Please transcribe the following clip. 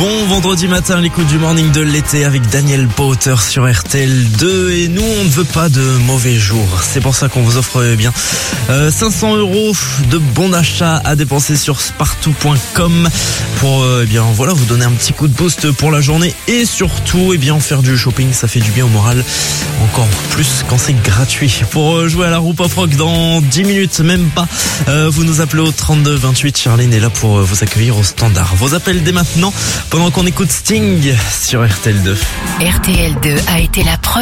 Bon vendredi matin, l'écoute du morning de l'été avec Daniel Powter sur RTL2 et nous on ne veut pas de mauvais jours. C'est pour ça qu'on vous offre 500 € de bons d'achat à dépenser sur spartou.com pour vous donner un petit coup de boost pour la journée et surtout faire du shopping, ça fait du bien au moral, encore plus quand c'est gratuit. Pour jouer à la roue pop rock dans 10 minutes, même pas, vous nous appelez au 32 28. Charline est là pour vous accueillir au standard. Vos appels dès maintenant pendant qu'on écoute Sting sur RTL2. RTL2 a été la première